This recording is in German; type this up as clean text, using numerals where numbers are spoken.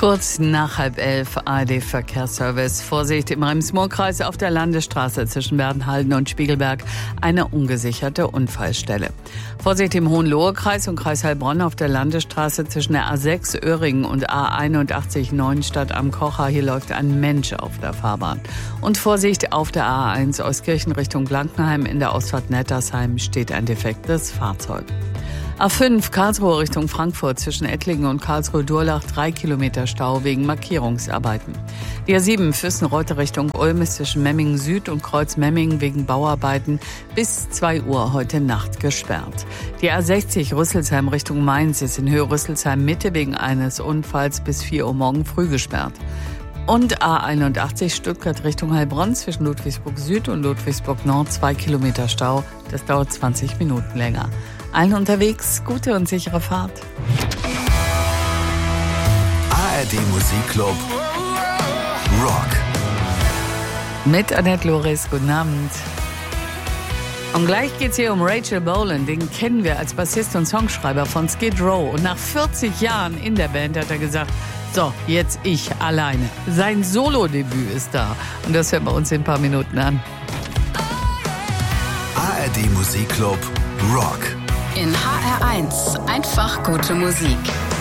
Kurz nach 10:30 ARD-Verkehrsservice. Vorsicht im Rems-Murr-Kreis auf der Landesstraße zwischen Werdenhalden und Spiegelberg. Eine ungesicherte Unfallstelle. Vorsicht im Hohenlohe-Kreis und Kreis Heilbronn auf der Landesstraße zwischen der A6 Öhringen und A81 Neuenstadt am Kocher. Hier läuft ein Mensch auf der Fahrbahn. Und Vorsicht auf der A1 Euskirchen Richtung Blankenheim. In der Ausfahrt Nettersheim steht ein defektes Fahrzeug. A5 Karlsruhe Richtung Frankfurt zwischen Ettlingen und Karlsruhe-Durlach 3 Kilometer Stau wegen Markierungsarbeiten. Die A7 Füssen-Reute Richtung Ulm ist zwischen Memmingen Süd und Kreuz-Memmingen wegen Bauarbeiten bis 2 Uhr heute Nacht gesperrt. Die A60 Rüsselsheim Richtung Mainz ist in Höhe Rüsselsheim Mitte wegen eines Unfalls bis 4 Uhr morgen früh gesperrt. Und A81 Stuttgart Richtung Heilbronn zwischen Ludwigsburg Süd und Ludwigsburg Nord 2 Kilometer Stau. Das dauert 20 Minuten länger. Allen unterwegs, gute und sichere Fahrt. ARD Musikclub Rock. Mit Annette Loris, guten Abend. Und gleich geht's hier um Rachel Bolan. Den kennen wir als Bassist und Songschreiber von Skid Row. Und nach 40 Jahren in der Band hat er gesagt, so, jetzt ich alleine. Sein Solo-Debüt ist da. Und das hören wir uns in ein paar Minuten an. ARD Musikclub Rock. In HR1 einfach gute Musik.